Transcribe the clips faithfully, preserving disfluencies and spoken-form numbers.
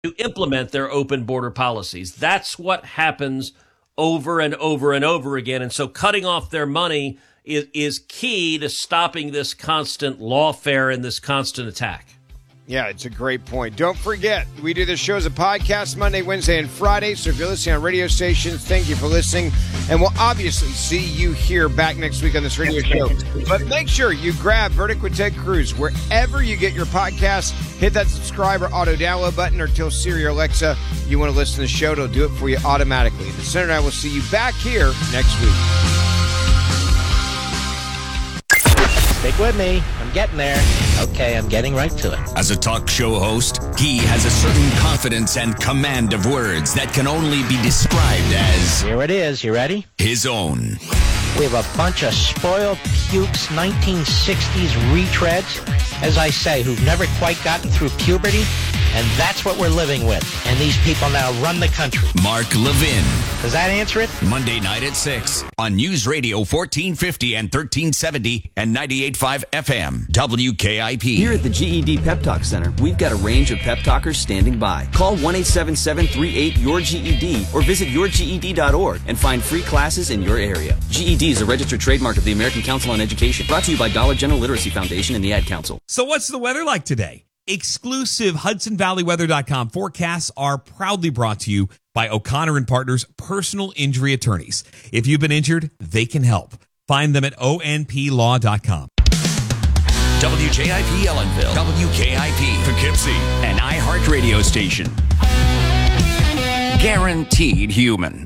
to implement their open border policies. That's what happens over and over and over again. And so cutting off their money is, is key to stopping this constant lawfare and this constant attack. Yeah, it's a great point. Don't forget, we do this show as a podcast Monday, Wednesday, and Friday. So if you're listening on radio stations, thank you for listening. And we'll obviously see you here back next week on this radio show. But make sure you grab Verdict with Ted Cruz wherever you get your podcasts. Hit that subscribe or auto-download button, or tell Siri or Alexa you want to listen to the show. It'll do it for you automatically. The Senator and I will see you back here next week. Stick with me. I'm getting there. Okay, I'm getting right to it. As a talk show host, he has a certain confidence and command of words that can only be described as... Here it is. You ready? ...his own. We have a bunch of spoiled pukes, nineteen sixties retreads, as I say, who've never quite gotten through puberty, and that's what we're living with. And these people now run the country. Mark Levin. Does that answer it? Monday night at six on News Radio fourteen fifty and thirteen seventy and ninety-eight point five F M, W K I P. Here at the G E D Pep Talk Center, we've got a range of pep talkers standing by. Call one eight seven seven three eight Y O U R G E D or visit your G E D dot org and find free classes in your area. G E D is a registered trademark of the American Council on Education, brought to you by Dollar General Literacy Foundation and the Ad Council. So what's the weather like today? Exclusive Hudson Valley Weather dot com forecasts are proudly brought to you by O'Connor and Partners Personal Injury Attorneys. If you've been injured, they can help. Find them at O N P law dot com. W J I P Ellenville, W K I P Poughkeepsie, an iHeart radio station. Guaranteed human.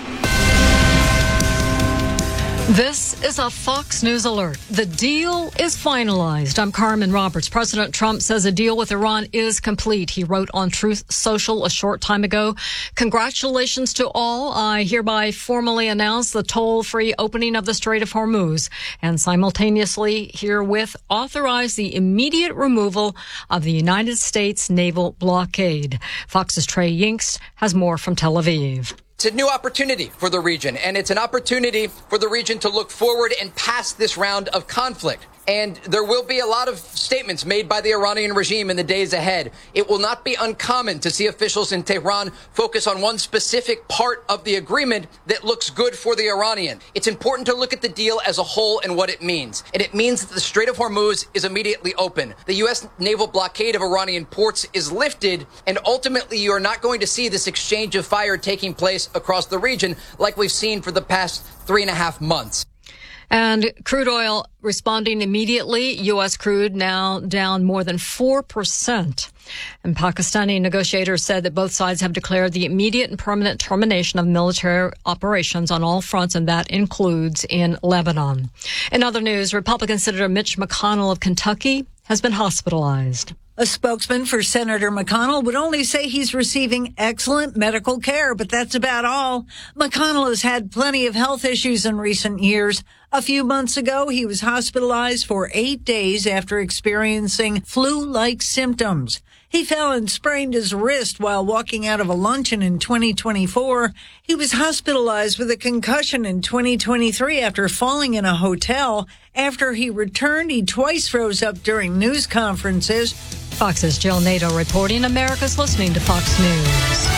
This is a Fox News alert. The deal is finalized. I'm Carmen Roberts. President Trump says a deal with Iran is complete. He wrote on Truth Social a short time ago. Congratulations to all. I hereby formally announce the toll-free opening of the Strait of Hormuz and simultaneously herewith authorize the immediate removal of the United States naval blockade. Fox's Trey Yingst has more from Tel Aviv. It's a new opportunity for the region, and it's an opportunity for the region to look forward and past this round of conflict. And there will be a lot of statements made by the Iranian regime in the days ahead. It will not be uncommon to see officials in Tehran focus on one specific part of the agreement that looks good for the Iranian. It's important to look at the deal as a whole and what it means. And it means that the Strait of Hormuz is immediately open. The U S naval blockade of Iranian ports is lifted, and ultimately you are not going to see this exchange of fire taking place across the region like we've seen for the past three and a half months. And crude oil responding immediately. U S crude now down more than four percent. And Pakistani negotiators said that both sides have declared the immediate and permanent termination of military operations on all fronts, and that includes in Lebanon. In other news, Republican Senator Mitch McConnell of Kentucky has been hospitalized. A spokesman for Senator McConnell would only say he's receiving excellent medical care, but that's about all. McConnell has had plenty of health issues in recent years. A few months ago, he was hospitalized for eight days after experiencing flu-like symptoms. He fell and sprained his wrist while walking out of a luncheon in twenty twenty-four. He was hospitalized with a concussion in twenty twenty-three after falling in a hotel. After he returned, he twice froze up during news conferences. Fox's Jill Nato reporting. America's listening to Fox News.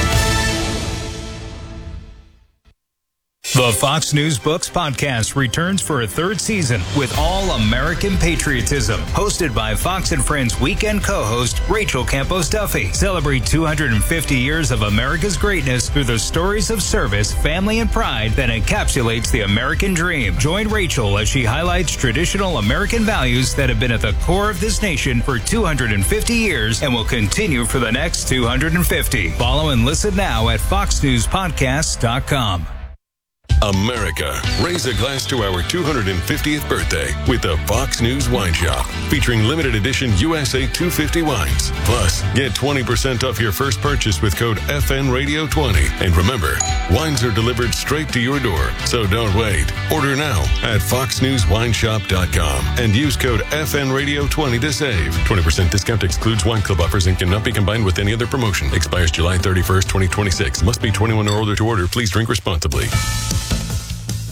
The Fox News Books podcast returns for a third season with All American Patriotism, hosted by Fox and Friends weekend co-host Rachel Campos Duffy. Celebrate two hundred fifty years of America's greatness through the stories of service, family, and pride that encapsulates the American dream. Join Rachel as she highlights traditional American values that have been at the core of this nation for two hundred fifty years and will continue for the next two hundred fifty. Follow and listen now at fox news podcast dot com. America, raise a glass to our two hundred fiftieth birthday with the Fox News Wine Shop, featuring limited edition U S A two fifty wines. Plus, get twenty percent off your first purchase with code F N Radio twenty. And remember, wines are delivered straight to your door, so don't wait. Order now at fox news wine shop dot com and use code F N Radio twenty to save. twenty percent discount excludes wine club offers and cannot be combined with any other promotion. Expires July thirty-first, twenty twenty-six. Must be twenty-one or older to order. Please drink responsibly.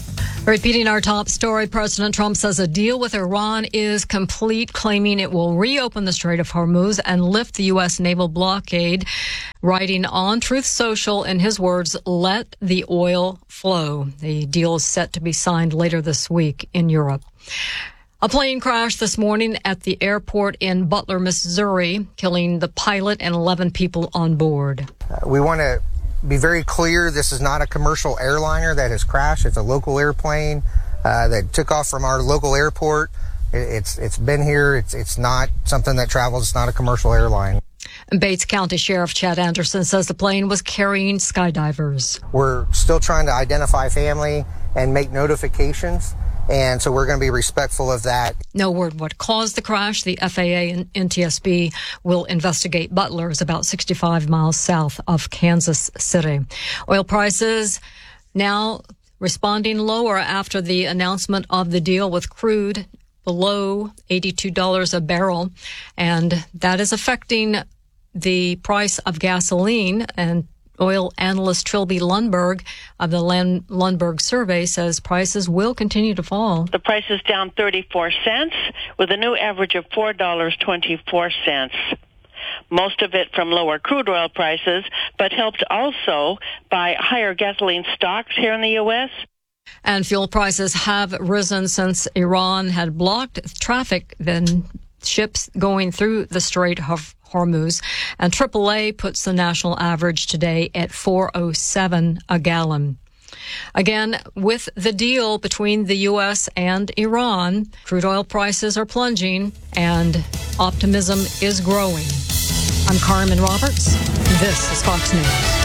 Repeating our top story, President Trump says a deal with Iran is complete, claiming it will reopen the Strait of Hormuz and lift the U S naval blockade. Writing on Truth Social, in his words, let the oil flow. The deal is set to be signed later this week in Europe. A plane crashed this morning at the airport in Butler, Missouri, killing the pilot and eleven people on board. Uh, we want to be very clear, this is not a commercial airliner that has crashed. It's a local airplane uh, that took off from our local airport. It, it's it's been here. It's it's not something that travels. It's not a commercial airline. Bates County Sheriff Chad Anderson says the plane was carrying skydivers. We're still trying to identify family and make notifications, and so we're going to be respectful of that. No word what caused the crash. The F A A and N T S B will investigate. Butler is about sixty-five miles south of Kansas City. Oil prices now responding lower after the announcement of the deal with crude below eighty-two dollars a barrel, and that is affecting the price of gasoline. And oil analyst Trilby Lundberg of the Lundberg survey says prices will continue to fall. The price is down thirty-four cents with a new average of four dollars and twenty-four cents. Most of it from lower crude oil prices, but helped also by higher gasoline stocks here in the U S. And fuel prices have risen since Iran had blocked traffic, then ships going through the Strait of Hormuz. And triple A puts the national average today at four oh seven a gallon. Again, with the deal between the U S and Iran, crude oil prices are plunging and optimism is growing. I'm Carmen Roberts. This is Fox News.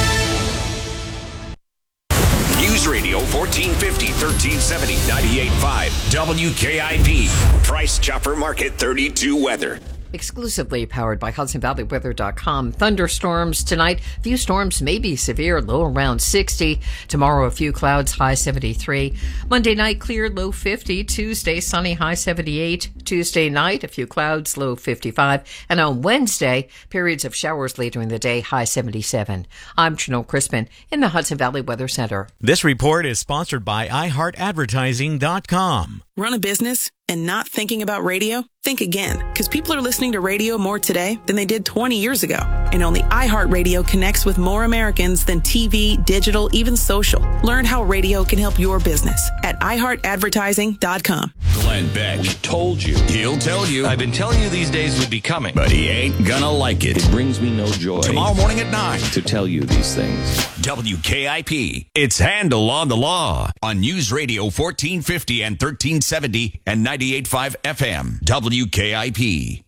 News Radio fourteen fifty, thirteen seventy, ninety-eight point five W K I P. Price Chopper Market thirty-two weather. Exclusively powered by Hudson Valley Weather dot com. Thunderstorms tonight. A few storms may be severe, low around sixty. Tomorrow, a few clouds, high seventy-three. Monday night, clear, low fifty. Tuesday, sunny, high seventy-eight. Tuesday night, a few clouds, low fifty-five. And on Wednesday, periods of showers later in the day, high seventy-seven. I'm Janelle Crispin in the Hudson Valley Weather Center. This report is sponsored by i heart advertising dot com. Run a business and not thinking about radio? Think again, because people are listening to radio more today than they did twenty years ago. And only iHeartRadio connects with more Americans than T V, digital, even social. Learn how radio can help your business at i heart advertising dot com. Glenn Beck. We told you. He'll tell you. I've been telling you these days would be coming. But he ain't gonna like it. It brings me no joy. Tomorrow morning at nine. To tell you these things. W K I P. It's Handle on the Law. On News Radio fourteen fifty and thirteen seventy and ninety-eight point five F M. W K I P.